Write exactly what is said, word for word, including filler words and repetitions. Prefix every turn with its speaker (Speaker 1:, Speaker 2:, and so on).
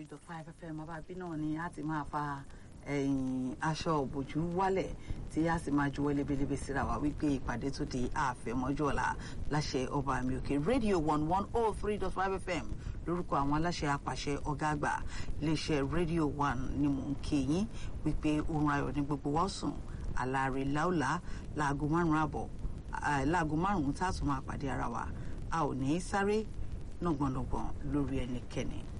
Speaker 1: three dot five F M abábí náà ni a ti máa fa ẹ̀yìn aṣọ òbòjú wálẹ̀ tí a sì máa juwọ́ lebelebe síra wa wípé ìpàdé tó di àfẹ̀mọ́jọ́ ọ̀la láṣẹ ọba mi òkè rédíò one one oh three dot five F M lórúkọ àwọn aláṣẹ apàṣẹ ọ̀gá àgbà iléeṣẹ́ rédíò one ni mò ń kí yín wípé oorun ayọ̀ ní gbogbo wa sùn àlàáre láòlá láago márùn-ún àbọ̀ láago márùn-ún tá a tún máa pàdé ara wa a ò ní sáré nàgbọ̀nàgbọ̀n lórí ẹnikẹ́ni.